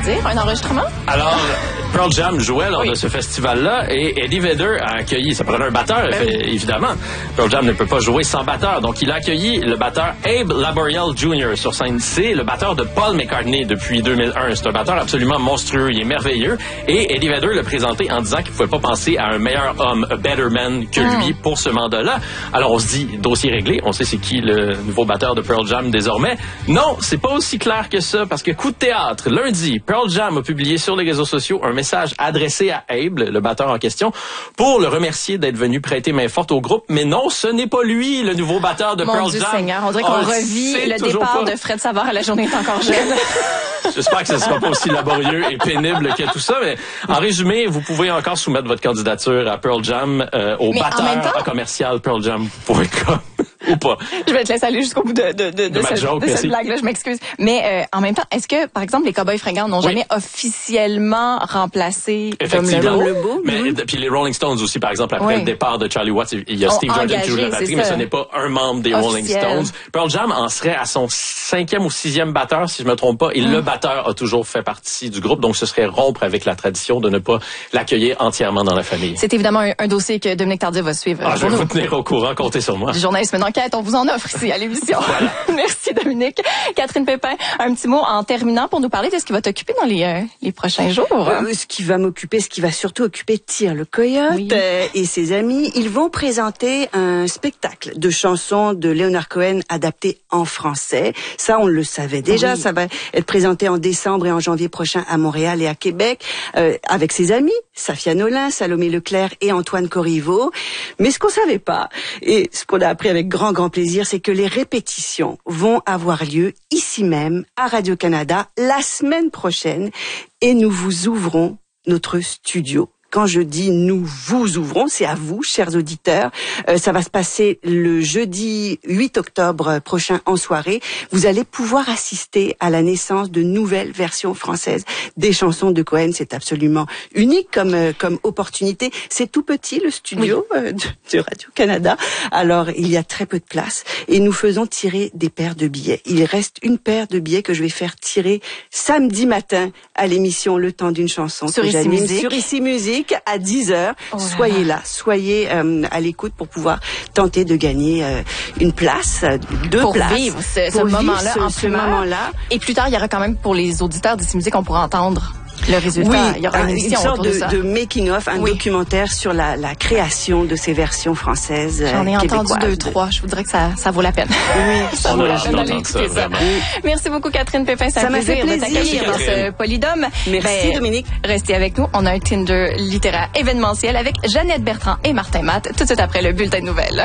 C'est-à-dire un enregistrement? Alors, Pearl Jam jouait lors de ce festival-là et Eddie Vedder a accueilli, ça prenait un batteur, évidemment. Pearl Jam ne peut pas jouer sans batteur. Donc, il a accueilli le batteur Abe Laboriel Jr. sur scène. C'est le batteur de Paul McCartney depuis 2001. C'est un batteur absolument monstrueux. Il est merveilleux. Et Eddie Vedder l'a présenté en disant qu'il ne pouvait pas penser à un meilleur homme, a better man que lui pour ce mandat-là. Alors, on se dit, dossier réglé. On sait c'est qui le nouveau batteur de Pearl Jam désormais. Non, c'est pas aussi clair que ça parce que coup de théâtre, lundi, Pearl Jam a publié sur les réseaux sociaux un message adressé à Abe, le batteur en question, pour le remercier d'être venu prêter main forte au groupe. Mais non, ce n'est pas lui, le nouveau batteur de Pearl Jam. Mon Dieu Seigneur, on dirait qu'on revit le départ de Fred Savard à La journée est encore jeune. J'espère que ce ne sera pas aussi laborieux et pénible que tout ça. Mais en résumé, vous pouvez encore soumettre votre candidature à Pearl Jam au batteur commercial pearljam.com. Ou pas. Je vais te laisser aller jusqu'au bout de cette blague-là, je m'excuse. Mais en même temps, est-ce que, par exemple, les Cowboys fringants n'ont jamais officiellement remplacé Tom Lebeau? Mais puis les Rolling Stones aussi, par exemple, après le départ de Charlie Watts, il y a Steve Jordan qui joue la batterie, mais ce n'est pas un membre des Rolling Stones. Pearl Jam en serait à son 5e ou 6e batteur, si je me trompe pas, et le batteur a toujours fait partie du groupe, donc ce serait rompre avec la tradition de ne pas l'accueillir entièrement dans la famille. C'est évidemment un dossier que Dominique Tardif va suivre. Je vais vous tenir au courant, comptez sur moi. Du journalisme d'enquête, on vous en offre ici à l'émission. Voilà. Merci Dominique. Catherine Pépin, un petit mot en terminant pour nous parler de ce qui va t'occuper dans les prochains jours. Ce qui va m'occuper, ce qui va surtout occuper Tyr le Coyote et ses amis, ils vont présenter un spectacle de chansons de Leonard Cohen adapté en français. Ça, on le savait déjà. Ça va être présenté en décembre et en janvier prochain à Montréal et à Québec avec ses amis, Safia Nolin, Salomé Leclerc et Antoine Corriveau. Mais ce qu'on savait pas, et ce qu'on a appris avec grand plaisir, c'est que les répétitions vont avoir lieu ici même à Radio-Canada la semaine prochaine et nous vous ouvrons notre studio. Quand je dis nous vous ouvrons, c'est à vous, chers auditeurs. Ça va se passer le jeudi 8 octobre prochain en soirée. Vous allez pouvoir assister à la naissance de nouvelles versions françaises des chansons de Cohen. C'est absolument unique comme opportunité. C'est tout petit, le studio de Radio-Canada. Alors, il y a très peu de place et nous faisons tirer des paires de billets. Il reste une paire de billets que je vais faire tirer samedi matin à l'émission Le Temps d'une chanson sur Ici Musique à 10h. Soyez là, soyez à l'écoute pour pouvoir tenter de gagner une place, deux places. Pour vivre ce moment-là en primeur. Et plus tard, il y aura quand même pour les auditeurs d'Ici Musique, on pourra entendre le résultat. Il y aura une sorte de making-of, un documentaire sur la création de ces versions françaises. J'en ai entendu 2-3. Je vous dirais que ça vaut la peine. Oui, ça vaut la peine d'aller écouter ça. Merci beaucoup, Catherine Pépin. Ça m'a fait plaisir de t'accueillir dans ce Polydome. Merci, Dominique. Restez avec nous. On a un Tinder littéraire événementiel avec Jeannette Bertrand et Martin Matt tout de suite après le bulletin de nouvelles.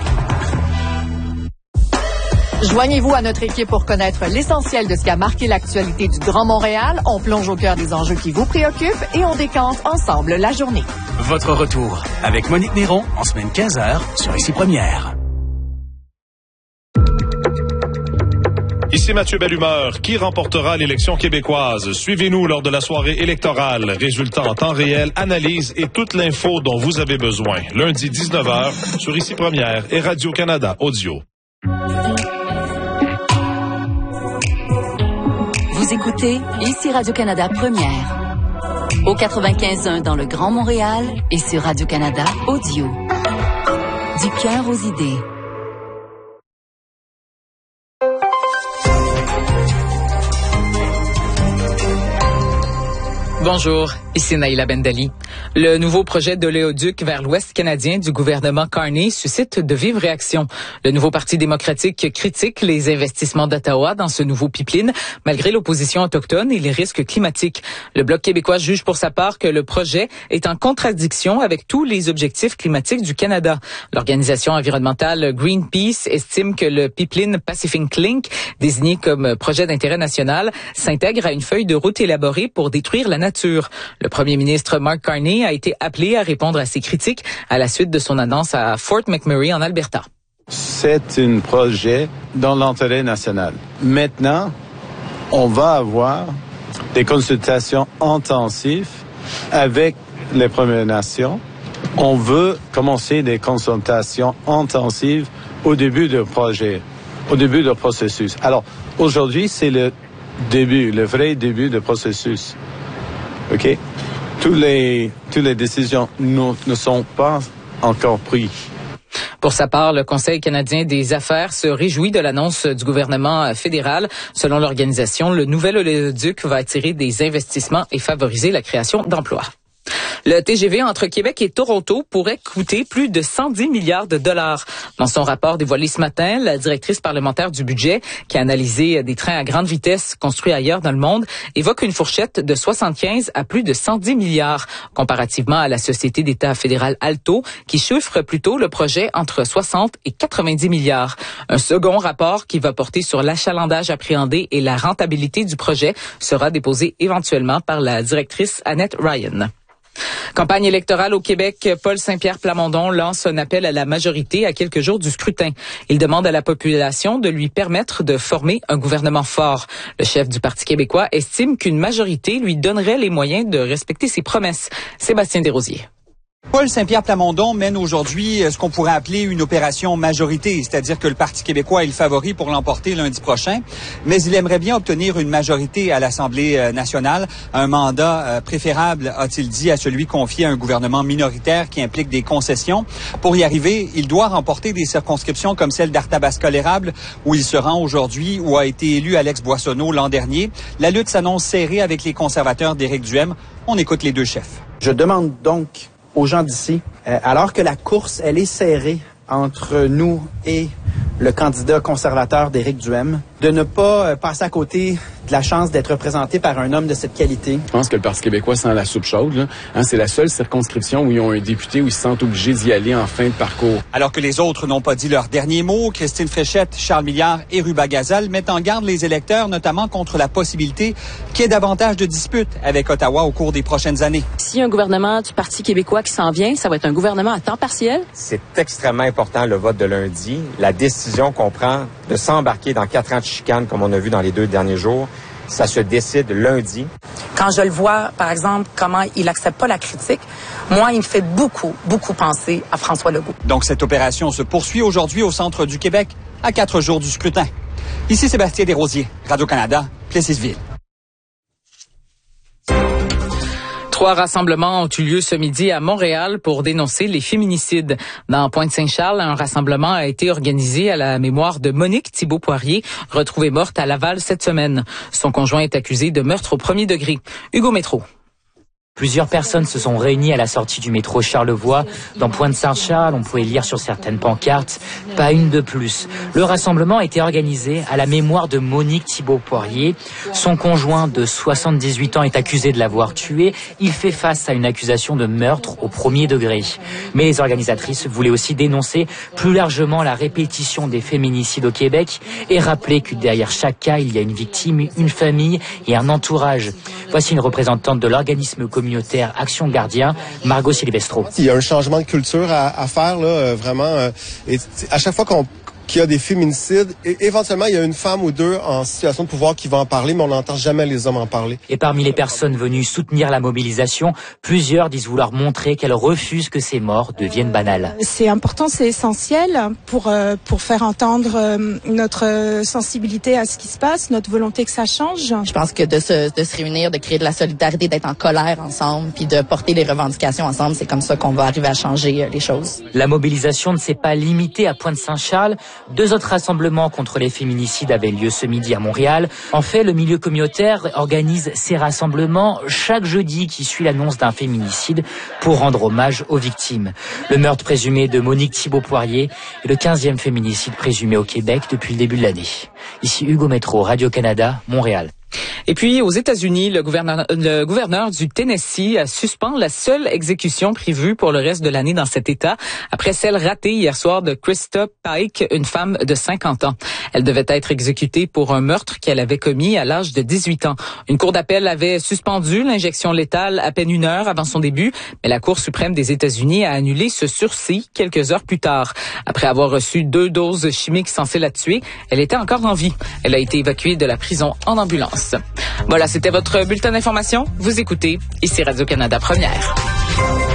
Joignez-vous à notre équipe pour connaître l'essentiel de ce qui a marqué l'actualité du Grand Montréal. On plonge au cœur des enjeux qui vous préoccupent et on décante ensemble la journée. Votre retour avec Monique Néron en semaine 15h sur Ici Première. Ici Mathieu Bellumeur. Qui remportera l'élection québécoise? Suivez-nous lors de la soirée électorale. Résultats en temps réel, analyse et toute l'info dont vous avez besoin. Lundi 19h sur Ici Première et Radio-Canada Audio. Vous écoutez Ici Radio-Canada Première. Au 95.1 dans le Grand Montréal et sur Radio-Canada Audio. Du cœur aux idées. Bonjour, ici Naïla Bendali. Le nouveau projet d'oléoduc vers l'ouest canadien du gouvernement Carney suscite de vives réactions. Le nouveau Parti démocratique critique les investissements d'Ottawa dans ce nouveau pipeline, malgré l'opposition autochtone et les risques climatiques. Le Bloc québécois juge pour sa part que le projet est en contradiction avec tous les objectifs climatiques du Canada. L'organisation environnementale Greenpeace estime que le pipeline Pacific Link, désigné comme projet d'intérêt national, s'intègre à une feuille de route élaborée pour détruire la nature. Le premier ministre Mark Carney a été appelé à répondre à ces critiques à la suite de son annonce à Fort McMurray en Alberta. C'est un projet dans l'intérêt national. Maintenant, on va avoir des consultations intensives avec les Premières Nations. On veut commencer des consultations intensives au début du projet, au début du processus. Alors, aujourd'hui, c'est le début, le vrai début du processus. OK? Toutes les décisions ne sont pas encore prises. Pour sa part, le Conseil canadien des affaires se réjouit de l'annonce du gouvernement fédéral. Selon l'organisation, le nouvel oléoduc va attirer des investissements et favoriser la création d'emplois. Le TGV entre Québec et Toronto pourrait coûter plus de 110 milliards de dollars. Dans son rapport dévoilé ce matin, la directrice parlementaire du budget, qui a analysé des trains à grande vitesse construits ailleurs dans le monde, évoque une fourchette de 75 à plus de 110 milliards, comparativement à la société d'État fédérale Alto, qui chiffre plutôt le projet entre 60 et 90 milliards. Un second rapport qui va porter sur l'achalandage appréhendé et la rentabilité du projet sera déposé éventuellement par la directrice Annette Ryan. Campagne électorale au Québec, Paul Saint-Pierre Plamondon lance un appel à la majorité à quelques jours du scrutin. Il demande à la population de lui permettre de former un gouvernement fort. Le chef du Parti québécois estime qu'une majorité lui donnerait les moyens de respecter ses promesses. Sébastien Desrosiers. Paul Saint-Pierre Plamondon mène aujourd'hui ce qu'on pourrait appeler une opération majorité, c'est-à-dire que le Parti québécois est le favori pour l'emporter lundi prochain, mais il aimerait bien obtenir une majorité à l'Assemblée nationale, un mandat préférable, a-t-il dit, à celui confié à un gouvernement minoritaire qui implique des concessions. Pour y arriver, il doit remporter des circonscriptions comme celle d'Arthabasca-l'Érable, où il se rend aujourd'hui, où a été élu Alex Boissonneau l'an dernier. La lutte s'annonce serrée avec les conservateurs d'Éric Duhem. On écoute les deux chefs. Je demande donc aux gens d'ici, alors que la course, elle est serrée entre nous et le candidat conservateur d'Éric Duhem, de ne pas passer à côté de la chance d'être représenté par un homme de cette qualité. Je pense que le Parti québécois sent la soupe chaude. Là. C'est la seule circonscription où ils ont un député où ils se sentent obligés d'y aller en fin de parcours. Alors que les autres n'ont pas dit leur dernier mot, Christine Fréchette, Charles Milliard et Ruba Gazal mettent en garde les électeurs, notamment contre la possibilité qu'il y ait davantage de disputes avec Ottawa au cours des prochaines années. Si un gouvernement du Parti québécois qui s'en vient, ça va être un gouvernement à temps partiel? C'est extrêmement important, le vote de lundi. La décision qu'on prend de s'embarquer dans 4 ans de chicane, comme on a vu dans les 2 derniers jours, ça se décide lundi. Quand je le vois, par exemple, comment il accepte pas la critique, moi, il me fait beaucoup penser à François Legault. Donc, cette opération se poursuit aujourd'hui au centre du Québec, à 4 jours du scrutin. Ici Sébastien Desrosiers, Radio-Canada, Plessisville. 3 rassemblements ont eu lieu ce midi à Montréal pour dénoncer les féminicides. Dans Pointe-Saint-Charles, un rassemblement a été organisé à la mémoire de Monique Thibault-Poirier, retrouvée morte à Laval cette semaine. Son conjoint est accusé de meurtre au premier degré. Hugo Métro. Plusieurs personnes se sont réunies à la sortie du métro Charlevoix. Dans Pointe-Saint-Charles, on pouvait lire sur certaines pancartes « Pas une de plus ». Le rassemblement a été organisé à la mémoire de Monique Thibault-Poirier. Son conjoint de 78 ans est accusé de l'avoir tuée. Il fait face à une accusation de meurtre au premier degré. Mais les organisatrices voulaient aussi dénoncer plus largement la répétition des féminicides au Québec et rappeler que derrière chaque cas, il y a une victime, une famille et un entourage. Voici une représentante de l'organisme communautaire Action Gardien, Margot Silvestro. Il y a un changement de culture à faire, là, vraiment. Et à chaque fois qu'il y a des féminicides, et éventuellement, il y a une femme ou deux en situation de pouvoir qui va en parler, mais on n'entend jamais les hommes en parler. Et parmi les personnes venues soutenir la mobilisation, plusieurs disent vouloir montrer qu'elles refusent que ces morts deviennent banales. C'est important, c'est essentiel pour faire entendre notre sensibilité à ce qui se passe, notre volonté que ça change. Je pense que de se réunir, de créer de la solidarité, d'être en colère ensemble, puis de porter les revendications ensemble, c'est comme ça qu'on va arriver à changer les choses. La mobilisation ne s'est pas limitée à Pointe-Saint-Charles. 2 autres rassemblements contre les féminicides avaient lieu ce midi à Montréal. En fait, le milieu communautaire organise ces rassemblements chaque jeudi qui suit l'annonce d'un féminicide pour rendre hommage aux victimes. Le meurtre présumé de Monique Thibault-Poirier est le 15e féminicide présumé au Québec depuis le début de l'année. Ici Hugo Métro, Radio-Canada, Montréal. Et puis, aux États-Unis, le gouverneur du Tennessee suspend la seule exécution prévue pour le reste de l'année dans cet État, après celle ratée hier soir de Krista Pike, une femme de 50 ans. Elle devait être exécutée pour un meurtre qu'elle avait commis à l'âge de 18 ans. Une cour d'appel avait suspendu l'injection létale à peine 1 heure avant son début, mais la Cour suprême des États-Unis a annulé ce sursis quelques heures plus tard. Après avoir reçu 2 doses chimiques censées la tuer, elle était encore en vie. Elle a été évacuée de la prison en ambulance. Voilà, c'était votre bulletin d'information. Vous écoutez ici Radio-Canada Première.